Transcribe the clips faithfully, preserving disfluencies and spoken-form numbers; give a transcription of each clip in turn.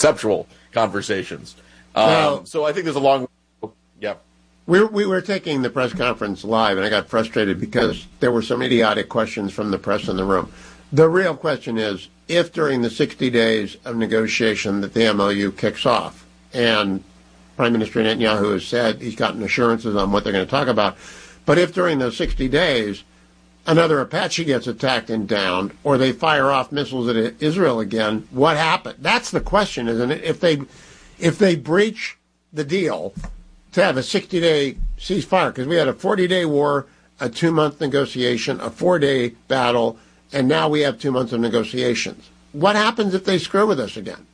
conceptual conversations. Um, well, so I think there's a long. Yeah. We we were taking the press conference live, and I got frustrated because there were some idiotic questions from the press in the room. The real question is, if during the sixty days of negotiation that the M O U kicks off, and Prime Minister Netanyahu has said he's gotten assurances on what they're going to talk about, but if during those sixty days another Apache gets attacked and downed, or they fire off missiles at Israel again, what happened? That's the question, isn't it? If they if they breach the deal to have a sixty-day ceasefire, because we had a forty-day war, a two-month negotiation, a four-day battle, and now we have two months of negotiations. What happens if they screw with us again?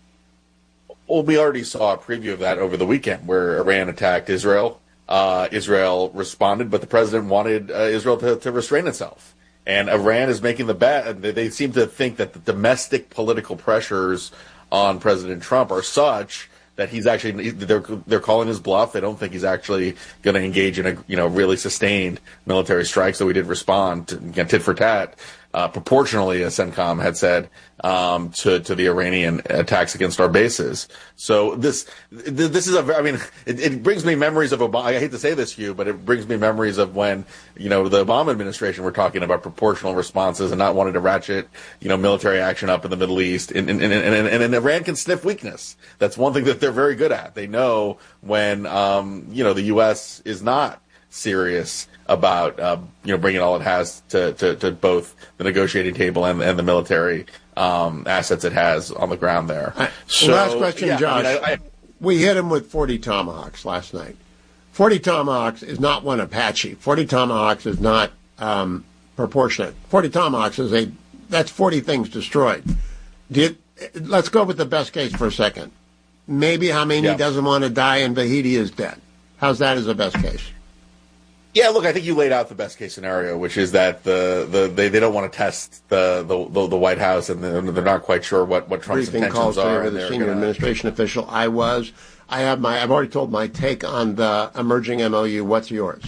Well, we already saw a preview of that over the weekend where Iran attacked Israel. Uh, Israel responded, but the president wanted uh, Israel to, to restrain itself. And Iran is making the bet. They seem to think that the domestic political pressures on President Trump are such that he's actually they're they're calling his bluff. They don't think he's actually going to engage in a you know really sustained military strike. So we did respond to, again, tit for tat. Uh, proportionally, as CENTCOM had said, um, to, to the Iranian attacks against our bases. So this, this is a, I mean, it, it brings me memories of Obama. I hate to say this, Hugh, but it brings me memories of when, you know, the Obama administration were talking about proportional responses and not wanting to ratchet, you know, military action up in the Middle East. And, and, and, and, and Iran can sniff weakness. That's one thing that they're very good at. They know when, um, you know, the U S is not serious about uh, you know bringing all it has to, to, to both the negotiating table and, and the military um, assets it has on the ground there. Right. So, last question, yeah, Josh. I mean, I, I, we hit him with forty Tomahawks last night. forty Tomahawks is not one Apache. forty Tomahawks is not um, proportionate. forty Tomahawks is a that's forty things destroyed. Did, let's go with the best case for a second. Maybe Khamenei yeah. doesn't want to die and Vahidi is dead. How's that as a best case? Yeah, look, I think you laid out the best case scenario, which is that the, the they, they don't want to test the, the, the, the White House, and they're not quite sure what, what Trump's Briefing intentions calls are. Briefing the senior gonna... administration official. I was. I have my. I've already told my take on the emerging M O U. What's yours?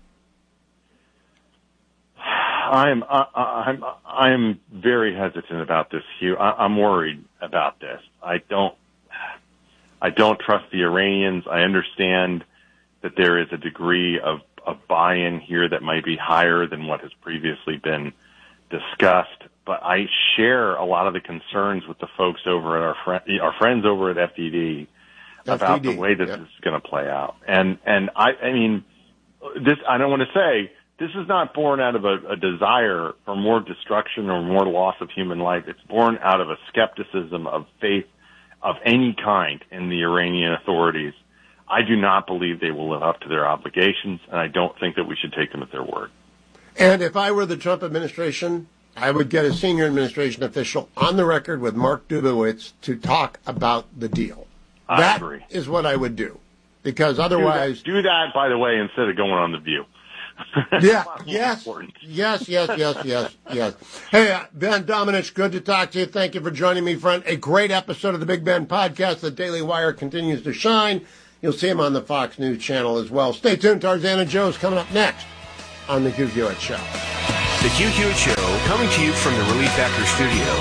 I'm uh, I'm I'm very hesitant about this, Hugh. I, I'm worried about this. I don't I don't trust the Iranians. I understand that there is a degree of a buy-in here that might be higher than what has previously been discussed. But I share a lot of the concerns with the folks over at our friend, our friends over at F D D about F D D, the way that yep. this is going to play out. And, and I, I mean, this, I don't want to say this is not born out of a, a desire for more destruction or more loss of human life. It's born out of a skepticism of faith of any kind in the Iranian authorities. I do not believe they will live up to their obligations, and I don't think that we should take them at their word. And if I were the Trump administration, I would get a senior administration official on the record with Mark Dubowitz to talk about the deal. I that agree. is what I would do, because otherwise... Do that, do that, by the way, instead of going on The View. yeah, yes, yes, yes, yes, yes, yes. Hey, uh, Ben Domenech, good to talk to you. Thank you for joining me, friend. A great episode of the Big Ben podcast. The Daily Wire continues to shine. You'll see him on the Fox News channel as well. Stay tuned. Tarzan and Joe is coming up next on The Hugh Hewitt Show. The Hugh Hewitt Show, coming to you from the Relief Factor Studio.